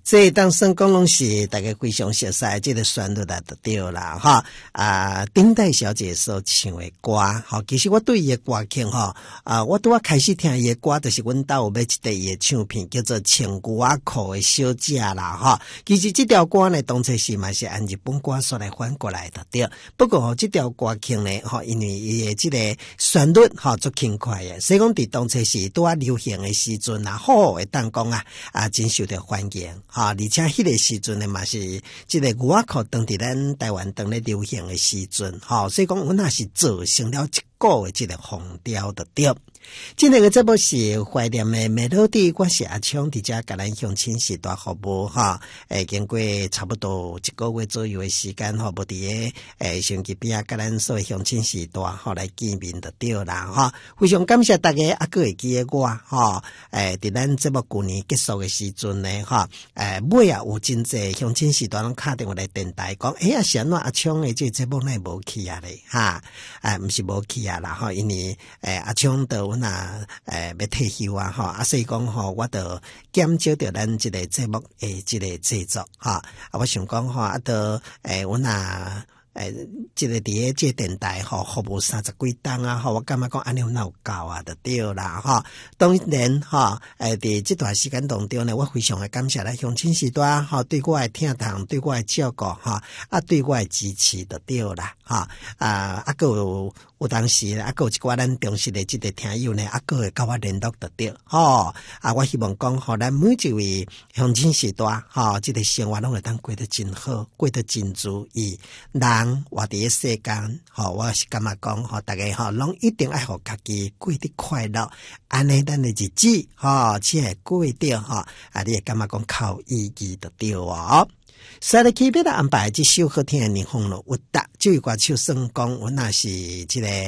这当算讲拢是大家非常熟悉这个旋律啦，就对啦哈。丁代小姐所唱的歌，哈，其实我对伊的歌曲哈，我拄开始听伊的歌，就是阮兜有买一块伊的唱片，叫做《穿牛仔裤的小姐》啦哈。其实这条歌呢，当初是嘛是按日本歌所来翻过来的对。不过这条歌曲呢，哈，因为伊的这个旋律哈足轻快的，所以讲伫当初是拄流行的时阵啊，好会当讲真受到欢迎哈，而且迄个时阵呢嘛是这个牛仔裤当伫咱台湾当咧流行的时阵哈，所以讲阮也是造成了一个的这个风调的对。今天的节目是怀念的美乐蒂，我是阿昌，伫遮甲咱乡亲时代服务哈。经过差不多一个月左右的时间哈，无伫个手机边甲咱所谓乡亲时代哈来见面就对啦哈。非常感谢大家还佫会记得我哈。伫咱节目旧年结束的时阵呢哈，尾有真济乡亲时代拢打电话来电台讲，是安怎阿昌的这节目乃无去啊咧哈？毋是无去啊啦哈，因为阿昌的要退休啊哈，所以讲吼，我就减少着咱这个节目诶，这个制作哈。我想讲吼，阮这个伫这电台吼服务30几档啊吼，我感觉讲安尼有够啊，就对啦哈。当然哈，伫这段时间当中呢，我非常的感谢咱乡亲时代哈，对我的听堂，对我的照顾哈，对我的支持就对啦哈。有当时有一寡咱重视的这个听友呢，会甲我联络得到吼。我希望讲吼，咱每一位乡亲时代吼，这个生活拢会当过得真好，过得真如意。人活伫个世间吼，我是感觉讲吼，大家吼拢一定爱互家己过得快乐，安尼咱的日子吼，才会过得吼，你会感觉讲靠意义就对哦。所以起别的安排这首好听的日风咯，有达这一歌手算讲，我那是这个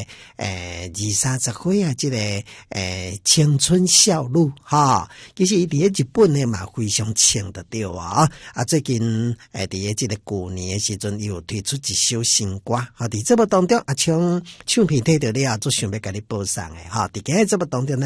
20-30岁啊，这个青春少女哈。其实伊伫日本呢嘛非常青的对啊。最近伫这个旧年的时阵又推出一首新歌，哈，伫这部当中阿昌唱片摕到了，就想要甲你播送的哈。伫今日这部当中呢。